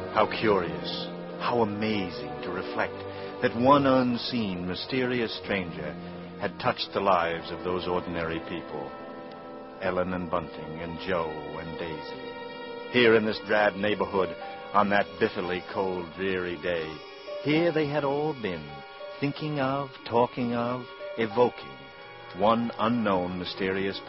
How curious, how amazing to reflect that one unseen, mysterious stranger had touched the lives of those ordinary people. Ellen and Bunting and Joe and Daisy. Here in this drab neighborhood, on that bitterly cold, dreary day, here they had all been, thinking of, talking of, evoking one unknown, mysterious